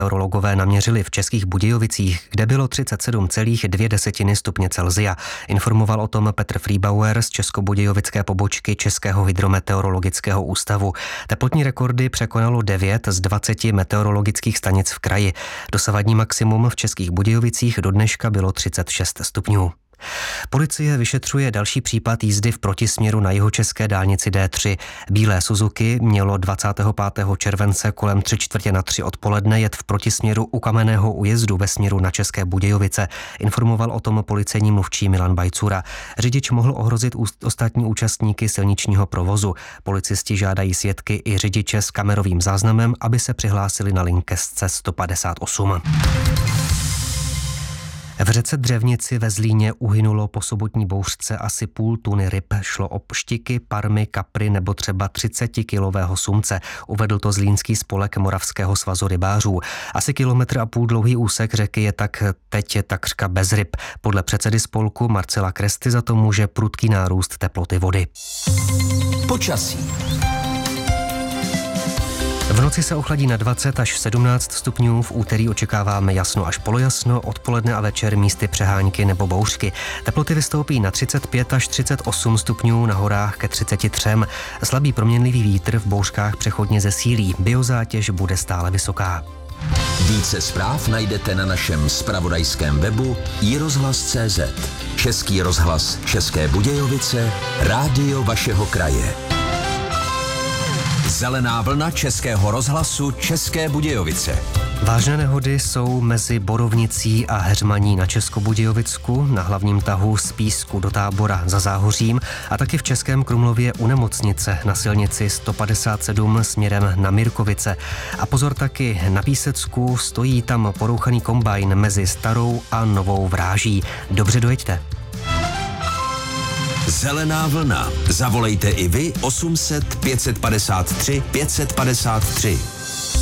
Meteorologové naměřili v Českých Budějovicích, kde bylo 37,2 stupně Celsia. Informoval o tom Petr Friebauer z českobudějovické pobočky Českého hydrometeorologického ústavu. Teplotní rekordy překonalo 9 z 20 meteorologických stanic v kraji. Dosavadní maximum v Českých Budějovicích do dneška bylo 36 stupňů. Policie vyšetřuje další případ jízdy v protisměru na jihočeské dálnici D3. Bílé Suzuki mělo 25. července kolem 3:45 odpoledne jet v protisměru u Kamenného újezdu ve směru na České Budějovice. Informoval o tom policejní mluvčí Milan Bajcura. Řidič mohl ohrozit ostatní účastníky silničního provozu. Policisti žádají svědky i řidiče s kamerovým záznamem, aby se přihlásili na linkesce 158. V řece Dřevnici ve Zlíně uhynulo po sobotní bouřce asi půl tuny ryb. Šlo o štiky, parmy, kapry nebo třeba 30kilového sumce. Uvedl to zlínský spolek Moravského svazu rybářů. Asi 1,5 kilometru dlouhý úsek řeky je teď takřka bez ryb. Podle předsedy spolku Marcela Kresty za to může prudký nárůst teploty vody. Počasí. V noci se ochladí na 20 až 17 stupňů, v úterý očekáváme jasno až polojasno, odpoledne a večer místy přehánky nebo bouřky. Teploty vystoupí na 35 až 38 stupňů, na horách ke 33. Slabý proměnlivý vítr v bouřkách přechodně zesílí, biozátěž bude stále vysoká. Více zpráv najdete na našem zpravodajském webu iRozhlas.cz. Český rozhlas České Budějovice, rádio vašeho kraje. Zelená vlna Českého rozhlasu České Budějovice. Vážné nehody jsou mezi Borovnicí a Heřmaní na Českobudějovicku, na hlavním tahu z Písku do Tábora za Záhořím a taky v Českém Krumlově u nemocnice na silnici 157 směrem na Mirkovice. A pozor taky, na Písecku stojí tam porouchaný kombajn mezi Starou a Novou Vráží. Dobře dojeďte. Zelená vlna. Zavolejte i vy 800 553 553.